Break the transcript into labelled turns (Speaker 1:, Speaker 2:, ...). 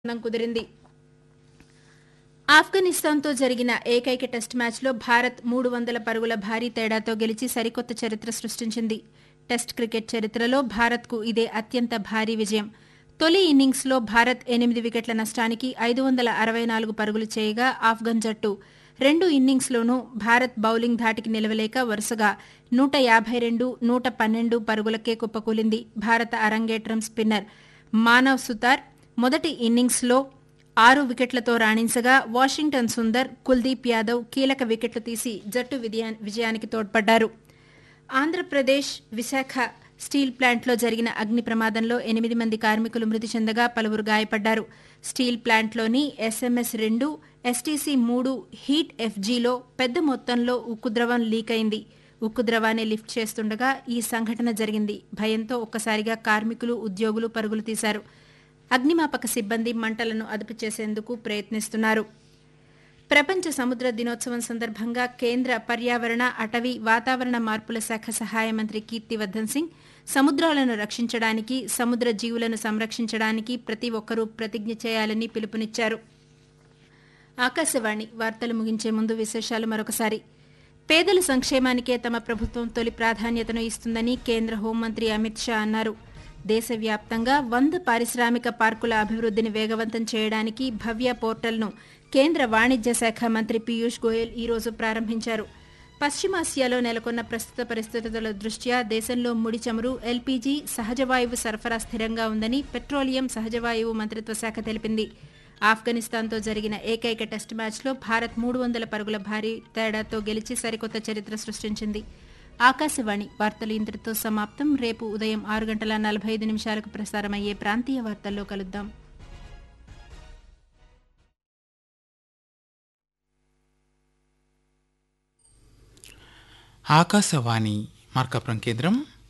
Speaker 1: కుదిరింది. ఆఫ్ఘనిస్తాన్తో జరిగిన ఏకైక టెస్టు మ్యాచ్లో భారత్ 300 పరుగుల భారీ తేడాతో గెలిచి సరికొత్త చరిత్ర సృష్టించింది. టెస్టు క్రికెట్ చరిత్రలో భారత్కు ఇదే అత్యంత భారీ విజయం. తొలి ఇన్నింగ్స్లో భారత్ 8 వికెట్ల నష్టానికి 564 పరుగులు చేయగా ఆఫ్ఘన్ జట్టు రెండు ఇన్నింగ్స్లోనూ భారత్ బౌలింగ్ ధాటికి నిలవలేక వరుసగా 152, 112 పరుగులకే కుప్పకూలింది. భారత అరంగేట్రం స్పిన్నర్ మానవ్ సుతార్ మొదటి ఇన్నింగ్స్లో 6 వికెట్లతో రాణించగా వాషింగ్టన్ సుందర్, కుల్దీప్ యాదవ్ కీలక వికెట్లు తీసి జట్టు విజయానికి తోడ్పడ్డారు. ఆంధ్రప్రదేశ్ విశాఖ స్టీల్ ప్లాంట్లో జరిగిన అగ్ని ప్రమాదంలో 8 మంది కార్మికులు మృతి చెందగా పలువురు గాయపడ్డారు. స్టీల్ ప్లాంట్లోని SMS-2, STC-3 హీట్ ఎఫ్జీలో పెద్ద మొత్తంలో ఉక్కు ద్రవం లీక్ అయింది. ఉక్కు ద్రవాన్ని లిఫ్ట్ చేస్తుండగా ఈ సంఘటన జరిగింది. భయంతో ఒక్కసారిగా కార్మికులు, ఉద్యోగులు పరుగులు తీశారు. అగ్నిమాపక సిబ్బంది మంటలను అదుపు చేసేందుకు ప్రయత్నిస్తున్నారు. ప్రపంచ సముద్ర దినోత్సవం సందర్భంగా కేంద్ర పర్యావరణ, అటవీ, వాతావరణ మార్పుల శాఖ సహాయ మంత్రి కీర్తివర్ధన్ సింగ్ సముద్రాలను రక్షించడానికి, సముద్ర జీవులను సంరక్షించడానికి ప్రతి ఒక్కరూ ప్రతిజ్ఞ చేయాలని పిలుపునిచ్చారు. ఆకాశవాణి వార్తలు ముగించే ముందు విశేషాలు మరొకసారి. పేదల సంక్షేమానికే తమ ప్రభుత్వం తొలి ప్రాధాన్యతను ఇస్తుందని కేంద్ర హోంమంత్రి అమిత్ షా అన్నారు. దేశవ్యాప్తంగా 100 పారిశ్రామిక పార్కుల అభివృద్ధిని వేగవంతం చేయడానికి భవ్య పోర్టల్ను కేంద్ర వాణిజ్య శాఖ మంత్రి పీయూష్ గోయల్ ఈ రోజు ప్రారంభించారు. పశ్చిమాసియాలో నెలకొన్న ప్రస్తుత పరిస్థితుల దృష్ట్యా దేశంలో ముడి చమురు, ఎల్పీజీ, సహజవాయువు సరఫరా స్థిరంగా ఉందని పెట్రోలియం, సహజవాయువు మంత్రిత్వ శాఖ తెలిపింది. ఆఫ్ఘనిస్తాన్తో జరిగిన ఏకైక టెస్టు మ్యాచ్లో భారత్ 300 పరుగుల భారీ తేడాతో గెలిచి సరికొత్త చరిత్ర సృష్టించింది. ఆకాశవాణి వార్తలు ఇంతటితో సమాప్తం. రేపు ఉదయం 6:45 ప్రసారమయ్యే ప్రాంతీయ వార్తల్లో కలుద్దాం.
Speaker 2: ఆకాశవాణి మార్కాపురం కేంద్రం